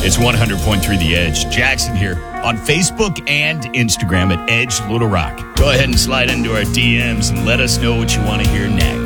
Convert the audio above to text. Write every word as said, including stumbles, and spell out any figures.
It's one hundred point three The Edge. Jackson here on Facebook and Instagram at Edge Little Rock. Go ahead and slide into our D Ms and let us know what you want to hear next.